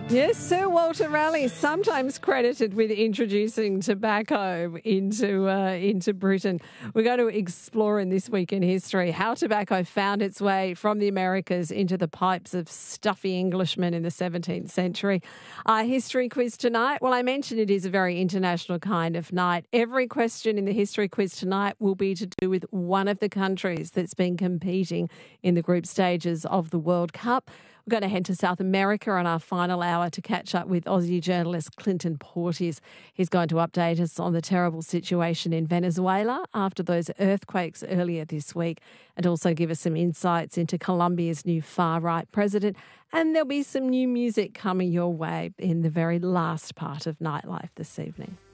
Yes, Sir Walter Raleigh, sometimes credited with introducing tobacco into Britain. We're going to explore in This Week in History how tobacco found its way from the Americas into the pipes of stuffy Englishmen in the 17th century. Our history quiz tonight, well, I mentioned it is a very international kind of night. Every question in the history quiz tonight will be to do with one of the countries that's been competing in the group stages of the World Cup. We're going to head to South America on our final hour to catch up with Aussie journalist Clinton Portis. He's going to update us on the terrible situation in Venezuela after those earthquakes earlier this week and also give us some insights into Colombia's new far-right president. And there'll be some new music coming your way in the very last part of Nightlife this evening.